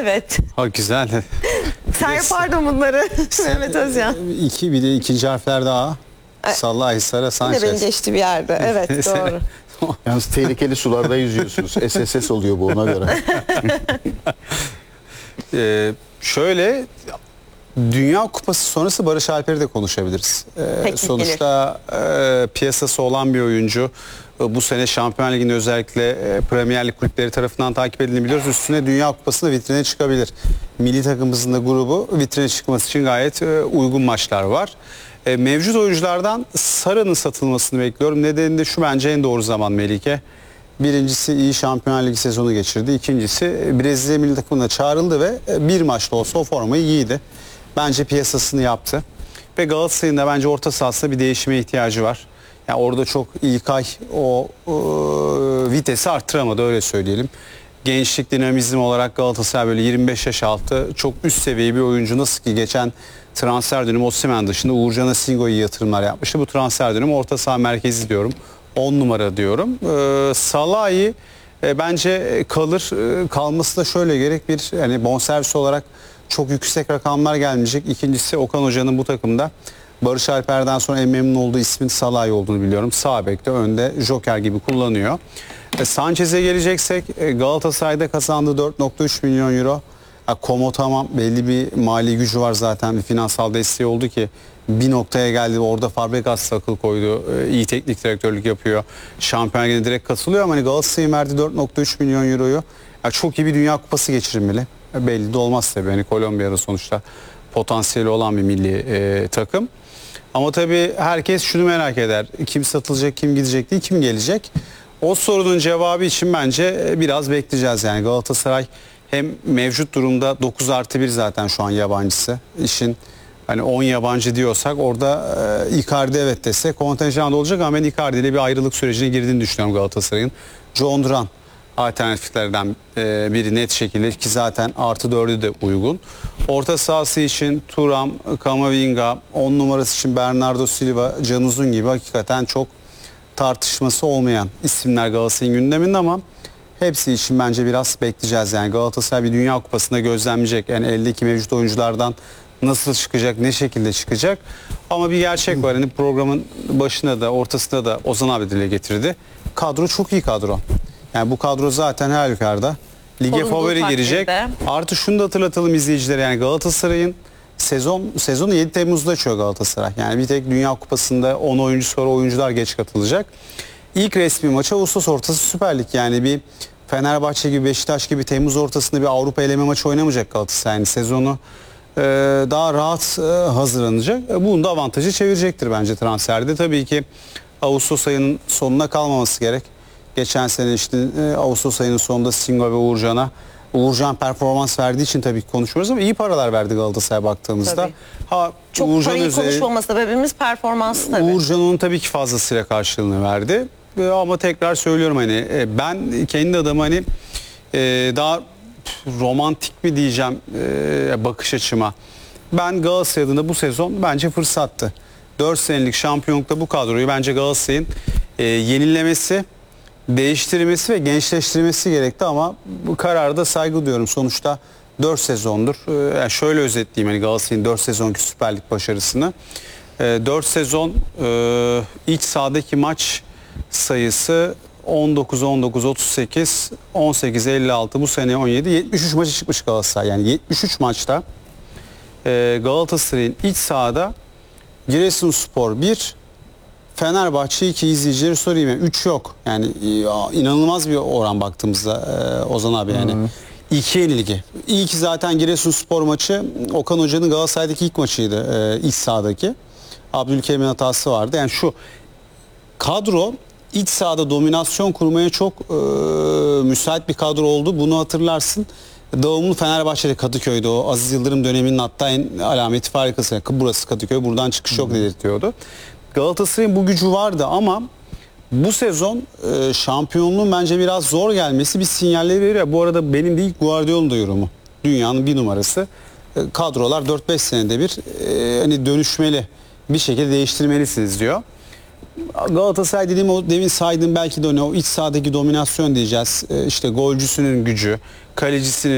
Evet. Ha, güzel. Sen yapardın bunları Mehmet Özcan. Bir de ikinci harfler daha. Sallaihisar'a Bir de beni Sanchez. geçti bir yerde. Evet, doğru. Yalnız tehlikeli sularda yüzüyorsunuz. SSS oluyor bu, ona göre. Şöyle, Dünya Kupası sonrası Barış Alper'i de konuşabiliriz. Sonuçta piyasası olan bir oyuncu. Bu sene Şampiyonlar Ligi'nde özellikle Premier Lig kulüpleri tarafından takip edildiğini biliyoruz. Üstüne Dünya Kupası'nda vitrine çıkabilir. Milli takımımızın da grubu vitrine çıkması için gayet uygun maçlar var. Mevcut oyunculardan Sara'nın satılmasını bekliyorum. Nedeni de şu, bence en doğru zaman Melike. Birincisi, iyi Şampiyonlar Ligi sezonu geçirdi. İkincisi, Brezilya milli takımına çağrıldı ve bir maçta olsa o formayı giydi. Bence piyasasını yaptı. Ve Galatasaray'ın da bence orta sahasında bir değişime ihtiyacı var. Yani orada çok İlkay o vitesi arttıramadı, öyle söyleyelim. Gençlik, dinamizm olarak Galatasaray böyle 25 yaş altı çok üst seviye bir oyuncu. Nasıl ki geçen transfer dönemi Osimhen dışında Uğurcan Singo'yu yatırımlar yapmıştı. Bu transfer dönemi orta saha merkezi diyorum. 10 numara diyorum. Salah'ı bence kalır. Kalması da şöyle gerek, bir yani bonservis olarak çok yüksek rakamlar gelmeyecek. İkincisi, Okan Hoca'nın bu takımda Barış Alper'den sonra en memnun olduğu ismin Salah olduğunu biliyorum. Sağ bekte, önde joker gibi kullanıyor. Sanchez'e geleceksek, Galatasaray'da kazandığı 4,3 milyon euro. Como tamam, belli bir mali gücü var zaten, bir finansal desteği oldu ki bir noktaya geldi. Orada Fabregas'la akıl koydu. İyi teknik direktörlük yapıyor. Şampiyonlar Ligi'ne direkt katılıyor ama hani Galatasaray'ın verdiği 4,3 milyon euroyu çok iyi bir Dünya Kupası geçirmeli. Belli de olmaz tabii. Hani Kolombiya'da sonuçta potansiyeli olan bir milli takım. Ama tabii herkes şunu merak eder. Kim satılacak, kim gidecek değil, kim gelecek? O sorunun cevabı için bence biraz bekleyeceğiz. Yani Galatasaray hem mevcut durumda 9+1 zaten şu an yabancısı. İşin hani 10 yabancı diyorsak orada Icardi evet dese kontenjan da olacak ama ben Icardi ile bir ayrılık sürecine girdiğini düşünüyorum Galatasaray'ın. John Duran alternatiflerden biri net şekilde, ki zaten +4'ü de uygun. Orta sahası için Thuram, Camavinga, 10 numarası için Bernardo Silva, Can Uzun gibi hakikaten çok tartışması olmayan isimler Galatasaray'ın gündeminde ama hepsi için bence biraz bekleyeceğiz. Yani Galatasaray bir Dünya Kupası'nda gözlemleyecek. Yani eldeki mevcut oyunculardan nasıl çıkacak, ne şekilde çıkacak. Ama bir gerçek var. Hani programın başında da ortasında da Ozan abi dile getirdi. Kadro çok iyi kadro. Yani bu kadro zaten her yukarıda. Lige favori girecek. Artı şunu da hatırlatalım izleyicilere. Yani Galatasaray'ın sezonu 7 Temmuz'da açıyor Galatasaray. Yani bir tek Dünya Kupası'nda 10 oyuncu sonra oyuncular geç katılacak. İlk resmi maçı Ağustos ortası Süper Lig. Yani bir Fenerbahçe gibi, Beşiktaş gibi Temmuz ortasında bir Avrupa eleme maçı oynamayacak Galatasaray. Yani sezonu daha rahat hazırlanacak. Bunun da avantajı çevirecektir bence transferde. Tabii ki Ağustos ayının sonuna kalmaması gerek. Geçen sene işte Ağustos ayının sonunda Singo ve Uğurcan performans verdiği için tabii ki konuşuyoruz ama iyi paralar verdi Galatasaray baktığımızda. Çok Uğurcan parayı konuşmama sebebimiz performansı tabii. Uğurcan onun tabii ki fazlasıyla karşılığını verdi. Ama tekrar söylüyorum, hani ben kendi adıma hani daha romantik mi diyeceğim bakış açıma. Ben Galatasaray adına bu sezon bence fırsattı. 4 senelik şampiyonlukta bu kadroyu bence Galatasaray'ın yenilemesi, değiştirmesi ve gençleştirmesi gerekti ama bu kararda saygı duyuyorum. Sonuçta 4 sezondur. Yani şöyle özetleyeyim hani Galatasaray'ın 4 sezonki Süper Lig başarısını. 4 sezon iç sahadaki maç sayısı 19, 19, 38, 18, 56, bu sene 17, 73 maçı çıkmış Galatasaray. Yani 73 maçta Galatasaray'ın iç sahada Giresunspor 1, Fenerbahçe 2, izleyicileri sorayım. Yani 3 yok. Yani inanılmaz bir oran baktığımızda Ozan abi yani. 2 yenilgi. İlk zaten Giresunspor maçı Okan Hoca'nın Galatasaray'daki ilk maçıydı, iç sahadaki. Abdülkerim'in hatası vardı. Yani şu kadro iç sahada dominasyon kurmaya çok müsait bir kadro oldu. Bunu hatırlarsın. Doğumlu Fenerbahçe'de Kadıköy'de, o Aziz Yıldırım döneminin hatta en alameti farikası. Burası Kadıköy, buradan çıkış yok dedirtiyordu. Galatasaray'ın bu gücü vardı ama bu sezon şampiyonluğun bence biraz zor gelmesi bir sinyalleri veriyor. Bu arada benim değil, Guardiola'nın da yorumu. Dünyanın bir numarası. Kadrolar 4-5 senede bir hani dönüşmeli, bir şekilde değiştirmelisiniz diyor. Galatasaray dediğim o demin saydığım belki de o iç sahadaki dominasyon diyeceğiz. İşte golcüsünün gücü, kalecisinin